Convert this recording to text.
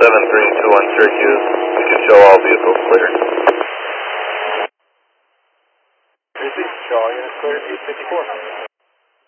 7321 Syracuse. You can show all vehicles clear. Show all units clear, 854.